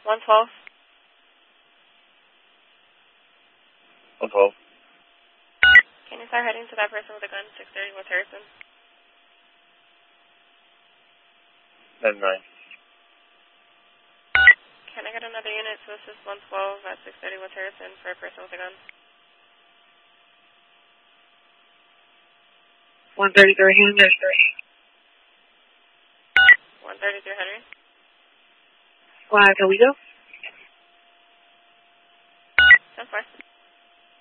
112. 112. Can you start heading to that person with a gun, 630 West Harrison? 99. Can I get another unit to assist 112 at 630 West Harrison for a person with a gun? 133 Henry. 133 Henry. Why, can we go?